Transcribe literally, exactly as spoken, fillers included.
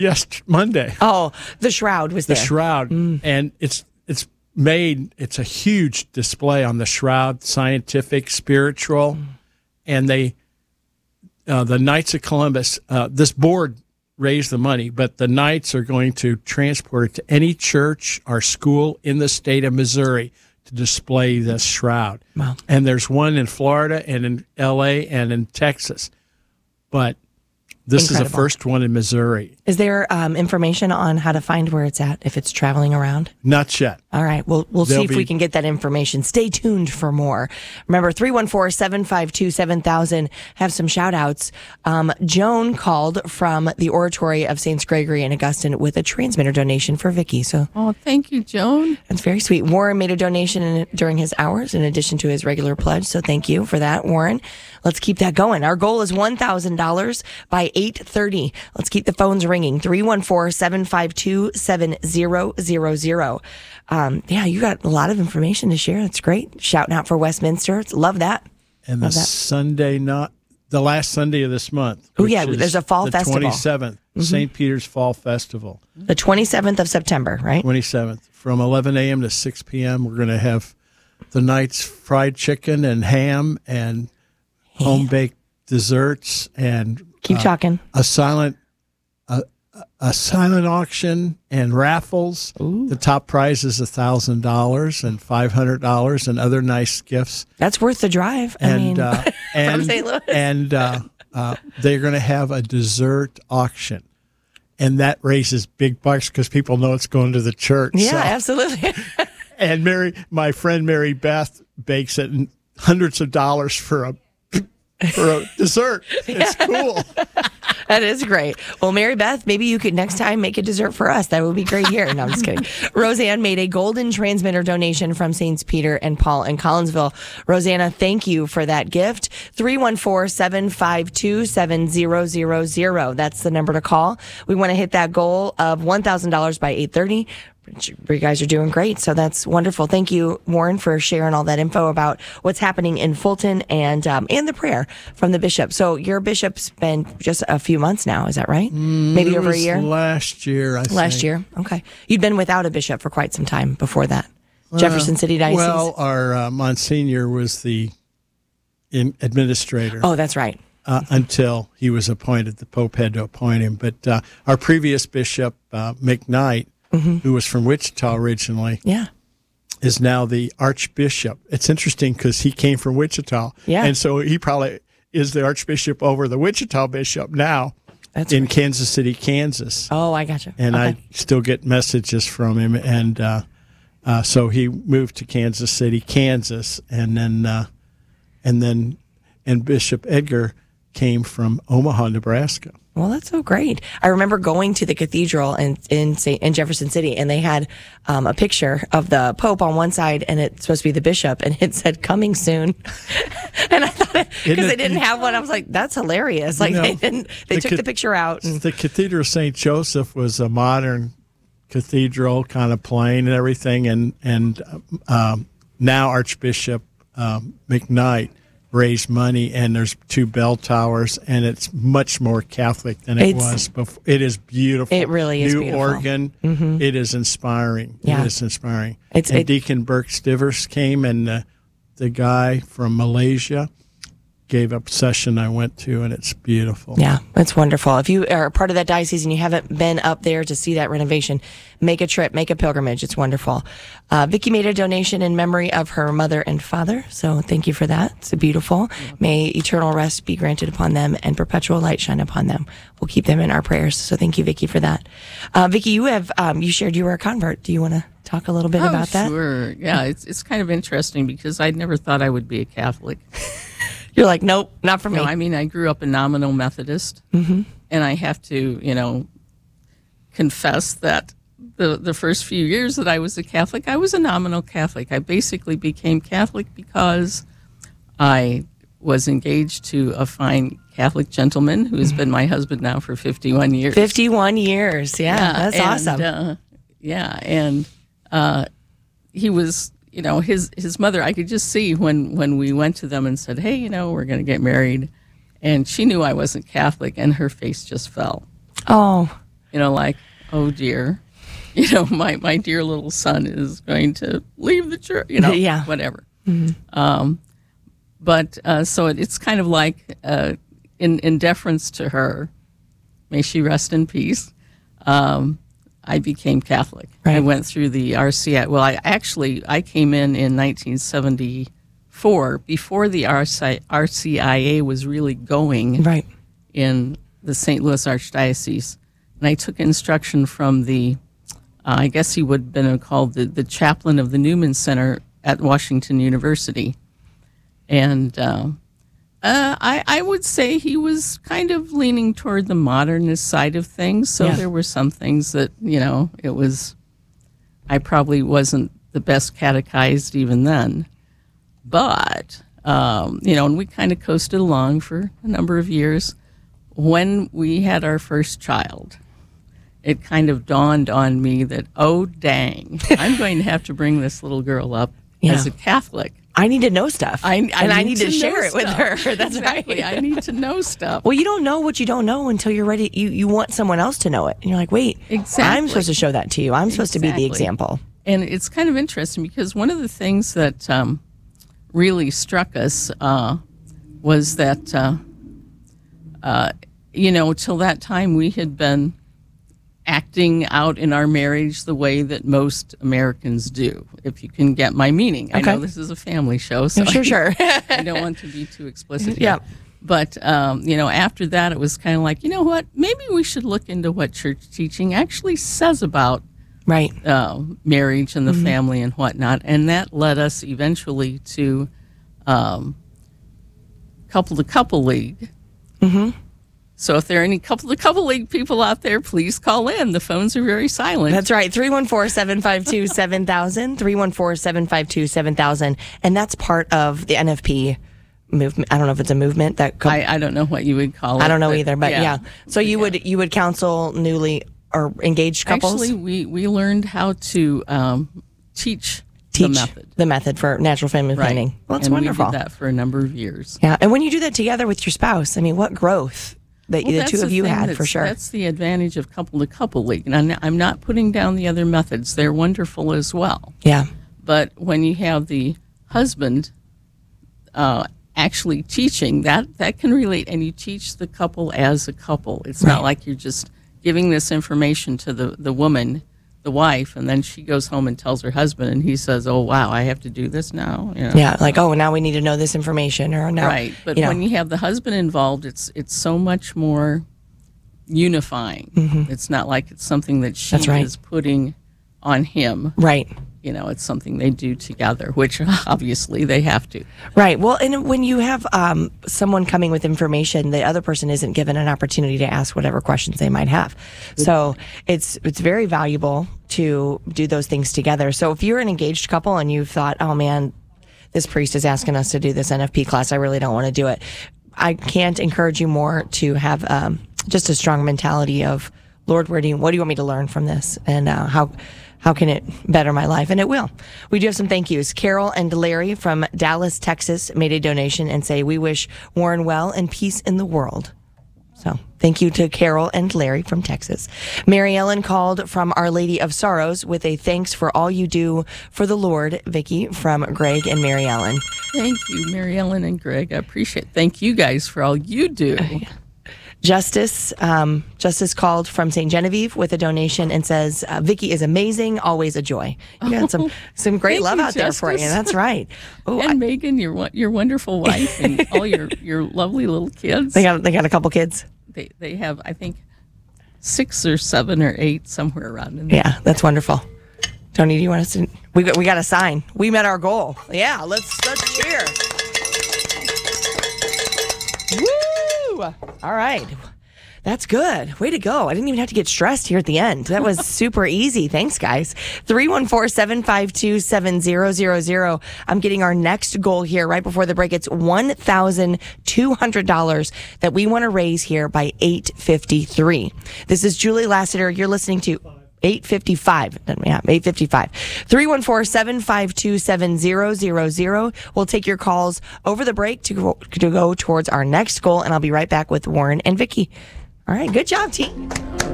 Yes, Monday. Oh, the shroud was The there. shroud, mm. and it's it's made. It's a huge display on the shroud, scientific, spiritual, mm. and they, uh, the Knights of Columbus. Uh, this board raised the money, but the Knights are going to transport it to any church or school in the state of Missouri to display this shroud. Wow. And there's one in Florida and in L A and in Texas, but. This Incredible. is the first one in Missouri. Is there um, information on how to find where it's at if it's traveling around? Not yet. All right. We'll, we'll see if be... we can get that information. Stay tuned for more. Remember, three one four, seven five two, seven thousand. Have some shout outs. Um, Joan called from the Oratory of Saints Gregory and Augustine with a transmitter donation for Vicki. So, oh, thank you, Joan. That's very sweet. Warren made a donation in, during his hours in addition to his regular pledge. So thank you for that, Warren. Let's keep that going. Our goal is one thousand dollars by eight thirty. Let's keep the phones ringing. three one four, seven five two, seven zero zero zero. Um, yeah, you got a lot of information to share. That's great. Shouting out for Westminster. Love that. And Love the that. Sunday, not the last Sunday of this month. Oh, yeah. There's a fall the festival. The twenty-seventh, mm-hmm. Saint Peter's Fall Festival. The twenty-seventh of September, right? twenty-seventh. From eleven a.m. to six p.m., we're going to have the Knights fried chicken and ham and home-baked desserts and keep uh, talking. A silent, a, a silent auction and raffles. Ooh. The top prize is a thousand dollars and five hundred dollars and other nice gifts. That's worth the drive. I and mean, uh, and from Saint Louis. and uh, uh, they're going to have a dessert auction, and that raises big bucks because people know it's going to the church. Yeah, so. absolutely. And Mary, my friend Mary Beth, bakes it in hundreds of dollars for a. For a dessert. It's yeah. cool. That is great. Well, Mary Beth, maybe you could next time make a dessert for us. That would be great here. No, I'm just kidding. Roseanne made a golden transmitter donation from Saints Peter and Paul in Collinsville. Rosanna, thank you for that gift. three one four, seven five two, seven zero zero zero. That's the number to call. We want to hit that goal of one thousand dollars by eight thirty. You guys are doing great, so that's wonderful. Thank you, Warren, for sharing all that info about what's happening in Fulton and um, and the prayer from the bishop. So your bishop's been just a few months now, is that right? Mm, Maybe it over a was year? Last year, I think. Last year, okay. You'd been without a bishop for quite some time before that. Uh, Jefferson City Diocese? Well, our uh, Monsignor was the in administrator. Oh, that's right. Uh, until he was appointed. The Pope had to appoint him. But uh, our previous bishop, uh, McKnight, mm-hmm. who was from Wichita originally, yeah, is now the Archbishop. It's interesting because he came from Wichita. Yeah. And so he probably is the Archbishop over the Wichita Bishop now. That's in right. Kansas City, Kansas. Oh, I gotcha. And okay. I still get messages from him. And uh, uh, so he moved to Kansas City, Kansas, and then uh, and then and Bishop Edgar came from Omaha, Nebraska. Well, that's so great. I remember going to the cathedral in in, Saint, in Jefferson City, and they had um, a picture of the Pope on one side, and it's supposed to be the bishop, and it said "coming soon." And I thought, because they didn't have one, I was like, "That's hilarious!" Like you know, they didn't. They the took ca- the picture out. And- the Cathedral of Saint Joseph was a modern cathedral, kind of plain and everything, and and um, now Archbishop um, McKnight raised money, and there's two bell towers, and it's much more Catholic than it it's, was before. It is beautiful. It really is New beautiful. organ. Mm-hmm. It is inspiring. Yeah. It is inspiring. It's, and it, Deacon Burke Stivers came, and uh, the guy from Malaysia gave a session I went to, and it's beautiful. Yeah, it's wonderful. If you are part of that diocese and you haven't been up there to see that renovation, make a trip, make a pilgrimage. It's wonderful. Uh, Vicki made a donation in memory of her mother and father, so thank you for that. It's beautiful. May eternal rest be granted upon them and perpetual light shine upon them. We'll keep them in our prayers, so thank you, Vicki, for that. Uh, Vicki, you have um, you shared you were a convert. Do you want to talk a little bit oh, about that? Sure. Yeah, it's it's kind of interesting because I'd never thought I would be a Catholic. You're like, nope, not for me. No, I mean, I grew up a nominal Methodist, mm-hmm. and I have to, you know, confess that the the first few years that I was a Catholic, I was a nominal Catholic. I basically became Catholic because I was engaged to a fine Catholic gentleman who has mm-hmm. been my husband now for fifty-one years. fifty-one years, yeah, yeah that's and, awesome. Uh, yeah, and uh, he was... You know, his his mother, I could just see when, when we went to them and said, hey, you know, we're going to get married. And she knew I wasn't Catholic, and her face just fell. Oh. you know, like, oh dear, you know, my, my dear little son is going to leave the church, you know, Yeah. whatever. Mm-hmm. Um, but uh, so it, it's kind of like, uh, in, in deference to her, may she rest in peace, um, I became Catholic. Right. I went through the R C I. Well, I actually, I came in in nineteen seventy-four, before the R C I A was really going Right. in the Saint Louis Archdiocese. And I took instruction from the, uh, I guess he would have been called the, the chaplain of the Newman Center at Washington University. And uh, uh, I, I would say he was kind of leaning toward the modernist side of things. So Yeah. there were some things that, you know, it was, I probably wasn't the best catechized even then. But, um, you know, and we kind of coasted along for a number of years. When we had our first child, it kind of dawned on me that, oh, dang, I'm going to have to bring this little girl up Yeah. as a Catholic. I need to know stuff. I, I and I need to, know share it with stuff. her. That's Exactly. right. I need to know stuff. Well, you don't know what you don't know until you're ready. You you want someone else to know it. And you're like, wait, Exactly. I'm supposed to show that to you. I'm supposed to be the Exactly. example. And it's kind of interesting because one of the things that um, really struck us uh, was that, uh, uh, you know, till that time we had been acting out in our marriage the way that most Americans do, if you can get my meaning. I Okay. know this is a family show, so Sure, sure. I don't want to be too explicit Yeah. here. But, um, you know, after that, it was kind of like, you know what, maybe we should look into what church teaching actually says about Right. uh, marriage and the Mm-hmm. family and whatnot. And that led us eventually to um, Couple to Couple League. Mm-hmm. So if there are any Couple to Couple League people out there, please call in. The phones are very silent. That's right. three one four, seven five two, seven thousand. three one four, seven five two, seven thousand. And that's part of the N F P movement. I don't know if it's a movement that co- I, I don't know what you would call it. I don't know either, but yeah. So you Yeah. would you would counsel newly or engaged couples? Actually, we, we learned how to um, teach, teach the method. the method for natural family Right. planning. Well, that's and wonderful. we did that for a number of years. Yeah, and when you do that together with your spouse, I mean, what growth that Well, the that's two of the you thing had that's- for sure. That's the advantage of Couple to Couple League. And I'm, I'm not putting down the other methods. They're wonderful as well. Yeah, But when you have the husband uh, actually teaching, that, that can relate. And you teach the couple as a couple. It's Right. not like you're just giving this information to the, the woman, the wife, and then she goes home and tells her husband, and he says, oh, wow, I have to do this now. You know? yeah, like oh, now we need to know this information, or now, Right, but you know, when you have the husband involved, it's it's so much more unifying. It's not like it's something that she Mm-hmm. That's right. is putting on him. right. You know, it's something they do together, which obviously they have to. Right. Well, and when you have um, someone coming with information, the other person isn't given an opportunity to ask whatever questions they might have. So it's it's very valuable to do those things together. So if you're an engaged couple and you've thought, oh man, this priest is asking us to do this N F P class, I really don't want to do it. I can't encourage you more to have um, just a strong mentality of, Lord, where do you, what do you want me to learn from this, and uh, how how can it better my life? And it will. We do have some thank yous. Carol and Larry from Dallas, Texas, made a donation and say, we wish Warren well and peace in the world. So thank you to Carol and Larry from Texas. Mary Ellen called from Our Lady of Sorrows with a thanks for all you do for the Lord. Vicky from Greg and Mary Ellen. Thank you, Mary Ellen and Greg. I appreciate it. Thank you guys for all you do. Justice, um, Justice called from Saint Genevieve with a donation and says, uh, Vicky is amazing, always a joy. You got some, some great Thank love you, out there for you. Justice. That's right. Oh, And Megan, your won- your wonderful wife, and all your, your lovely little kids. they got they got a couple kids. They they have, I think, six or seven or eight, somewhere around in there. Yeah, that's wonderful. Tony, do you want us to? We got we got a sign. We met our goal. Yeah, let's let's cheer. Woo! All right. That's good. Way to go. I didn't even have to get stressed here at the end. That was super easy. Thanks, guys. three one four, seven five two, seven zero zero zero. I'm getting our next goal here right before the break. It's one thousand two hundred dollars that we want to raise here by eight fifty-three. This is Julie Lassiter. You're listening to eight fifty-five. Yeah, eight fifty-five. three one four, seven five two, seven zero zero zero. We'll take your calls over the break to go, to go towards our next goal, and I'll be right back with Warren and Vicky. All right, good job, team.